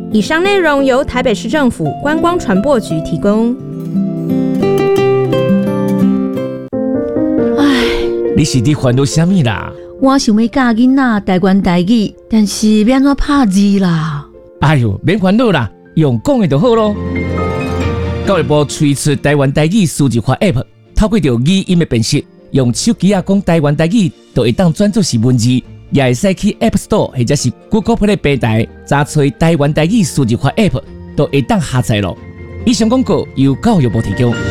以上内容由台北市政府观光传播局提供。 你是伫烦恼什么啦？ 我想要教囡仔台湾台语，但是要怎么拍字啦？ 哎呦，免烦恼啦，用讲的就好咯。教育部推出台湾台语数字化 App， 透过着语音的辨识，用手机啊讲台湾台语，就会当转做是文字，也会使去 App Store 或者是 Google Play 平台查找台湾台语数字化 App， 都会当下载咯。以上广告由教育部提供。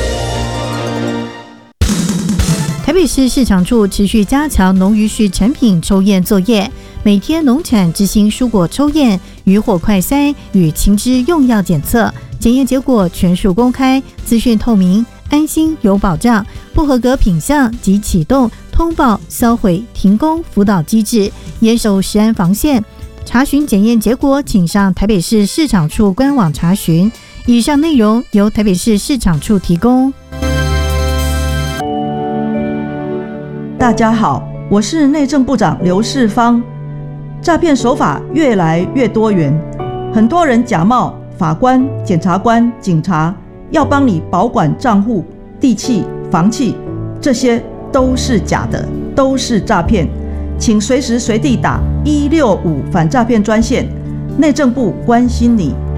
台北市市场处持续加强农渔畜产品抽验作业，每天农产之星蔬果抽验、渔获快筛与禽只用药检测，检验结果全数公开，资讯透明，安心有保障。不合格品项及启动通报、销毁、停工辅导机制，严守食安防线。查询检验结果，请上台北市市场处官网查询。以上内容由台北市市场处提供。 大家好，我是内政部长刘世芳。诈骗手法越来越多元，很多人假冒法官、检察官、警察，要帮你保管账户、地契、房契，这些都是假的，都是诈骗。请随时随地打165反诈骗专线，内政部关心你。